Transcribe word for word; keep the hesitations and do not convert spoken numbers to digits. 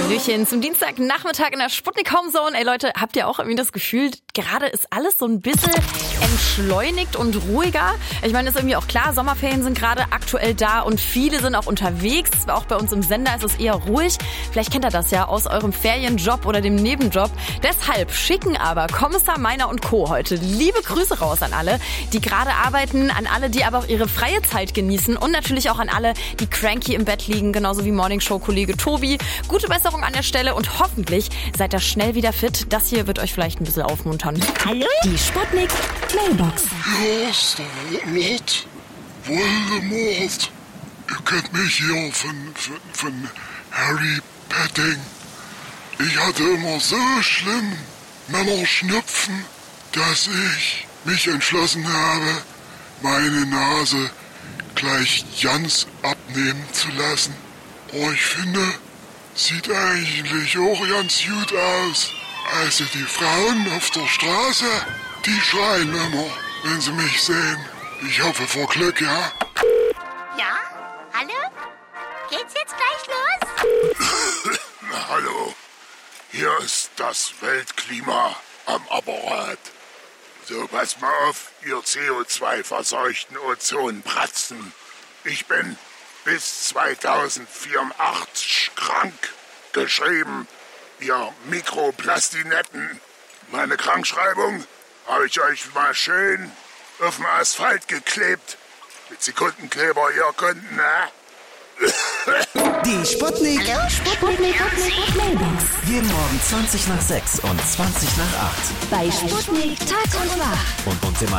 Hallöchen zum Dienstagnachmittag in der Sputnik Home Zone. Ey Leute, habt ihr auch irgendwie das Gefühl, gerade ist alles so ein bisschen entschleunigt und ruhiger? Ich meine, ist irgendwie auch klar, Sommerferien sind gerade aktuell da und viele sind auch unterwegs. Auch bei uns im Sender ist es eher ruhig. Vielleicht kennt ihr das ja aus eurem Ferienjob oder dem Nebenjob. Deshalb schicken aber Kommissar Meiner und Co. heute liebe Grüße raus an alle, die gerade arbeiten, an alle, die aber auch ihre freie Zeit genießen und natürlich auch an alle, die cranky im Bett liegen, genauso wie Morningshow-Kollege Tobi. Gute Besserung an der Stelle und hoffentlich seid ihr schnell wieder fit. Das hier wird euch vielleicht ein bisschen aufmuntern. Hallo? Die Sputnik Mailbox. Ja, Star-Lord, Voldemort. Ihr kennt mich hier von, von, von Harry Petting. Ich hatte immer so schlimm Männerschnupfen, dass ich mich entschlossen habe, meine Nase gleich ganz abnehmen zu lassen. Oh, ich finde, sieht eigentlich auch ganz gut aus. Also die Frauen auf der Straße, die schreien immer, wenn sie mich sehen. Ich hoffe vor Glück, ja? Ja? Hallo? Geht's jetzt gleich los? Hallo, hier ist das Weltklima am Apparat. So, pass mal auf, ihr C O zwei verseuchten Ozonbratzen. Ich bin bis zweitausendvierundachtzig krank, geschrieben, ihr Mikroplastinetten. Meine Krankschreibung habe ich euch mal schön auf den Asphalt geklebt. Mit Sekundenkleber, ihr könnt, ne? Die Sputnik. Hallo? Sputnik Mailbox. Jeden Morgen zwanzig nach sechs und zwanzig nach acht. Bei Sputnik Tag und Wach. Und uns im